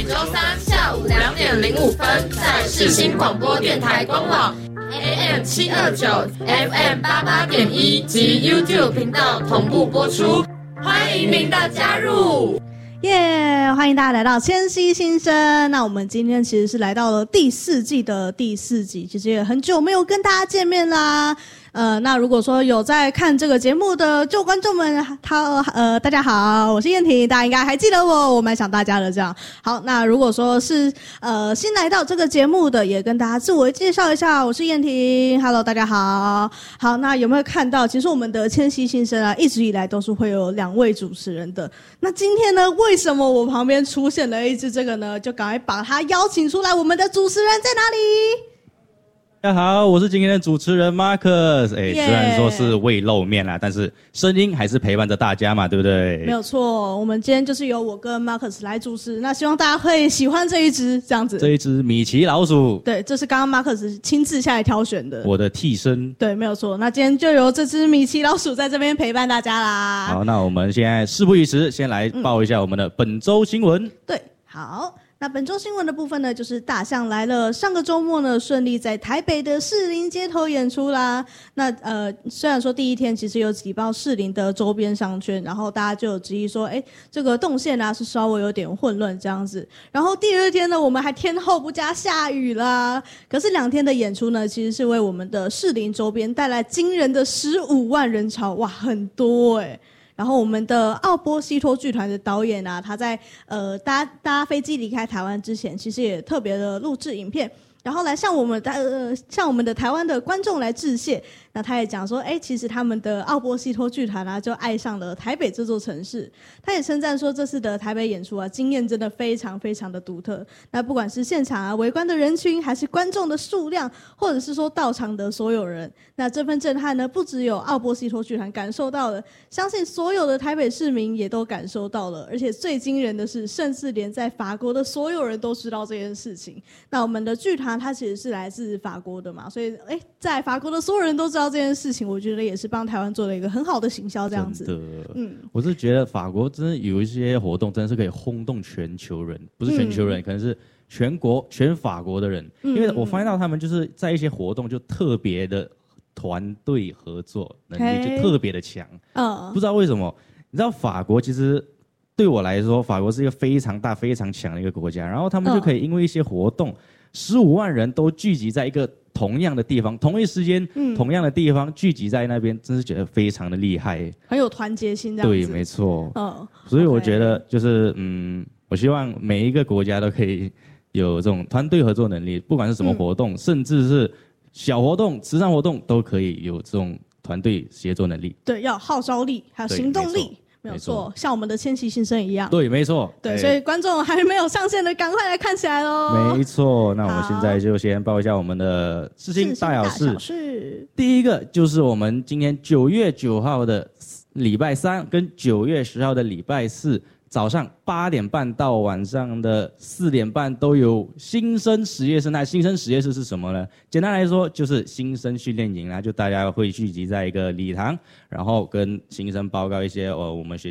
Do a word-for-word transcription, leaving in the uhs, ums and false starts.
每周三下午两点零五分，在世新广播电台官网 A M 七二九 F M 八八点一及 YouTube 频道同步播出，欢迎您的加入。 耶、yeah, 欢迎大家来到千禧新生。那我们今天其实是来到了第四季的第四集，其实也很久没有跟大家见面啦。呃，那如果说有在看这个节目的旧观众们，他呃大家好，我是燕婷，大家应该还记得我，我蛮想大家的这样。好，那如果说是呃新来到这个节目的，也跟大家自我介绍一下，我是燕婷 ，Hello， 大家好。好，那有没有看到，其实我们的千禧新生啊，一直以来都是会有两位主持人的。那今天呢，为什么我旁边出现了一只这个呢？就赶快把他邀请出来，我们的主持人在哪里？ 大家好，我是今天的主持人 Marcus。哎、欸， yeah. 虽然说是未露面啦，但是声音还是陪伴着大家嘛，对不对？ 没有错，我们今天就是由我跟 Marcus 来主持，那希望大家会喜欢这一只这样子。 这一只米奇老鼠， 对，这是刚刚 Marcus 亲自下来挑选的， 我的替身。 对，没有错。那今天就由这只米奇老鼠在这边陪伴大家啦。 好，那我们现在事不宜迟，先来报一下我们的本周新闻。 嗯、对，好。那本周新闻的部分呢，就是大象来了。上个周末呢，顺利在台北的士林街头演出啦。那呃，虽然说第一天其实有挤爆士林的周边商圈，然后大家就有质疑说，哎，这个动线啊是稍微有点混乱这样子。然后第二天呢，我们还天候不佳下雨啦。可是两天的演出呢，其实是为我们的士林周边带来惊人的十五万人潮，哇，很多哎、欸。然后我们的奥波西托剧团的导演啊，他在呃搭搭飞机离开台湾之前，其实也特别的录制影片，然后来向我们的呃向我们的台湾的观众来致谢。那他也讲说，哎，其实他们的奥波西托剧团啊，就爱上了台北这座城市。他也称赞说，这次的台北演出啊，经验真的非常非常的独特。那不管是现场啊围观的人群，还是观众的数量，或者是说到场的所有人，那这份震撼呢，不只有奥波西托剧团感受到了，相信所有的台北市民也都感受到了。而且最惊人的是，甚至连在法国的所有人都知道这件事情。那我们的剧团它其实是来自法国的嘛，所以哎，在法国的所有人都知道这件事情，我觉得也是帮台湾做了一个很好的行销，这样子。 真的，嗯，我是觉得法国真的有一些活动，真的是可以轰动全球人，不是全球人，嗯、可能是全国全法国的人，嗯、因为我发现到他们就是在一些活动就特别的团队合作能力就特别的强，嗯，不知道为什么，你知道法国其实对我来说，法国是一个非常大、非常强的一个国家，然后他们就可以因为一些活动，十五万人都聚集在一个同样的地方，同一时间、嗯、同样的地方聚集在那边，真是觉得非常的厉害， 很有团结心这样子。 对，没错。嗯，所以我觉得就是嗯，我希望每一个国家都可以有这种团队合作能力，不管是什么活动，嗯、甚至是小活动、慈善活动，都可以有这种团队协作能力。 对，要有号召力，还有行动力。没有错，像我们的千禧新生一样。 对，没错。 对，所以观众还没有上线的，赶快来看起来喽。 没错，那我们现在就先报一下我们的世新大小事。 是。 第一个就是我们今天九月九号的礼拜三跟九月十号的礼拜四早上八点半到晚上的四点半都有新生实验室。那新生实验室是什么呢？简单来说就是新生训练营啦，就大家会聚集在一个礼堂，然后跟新生报告一些呃我们学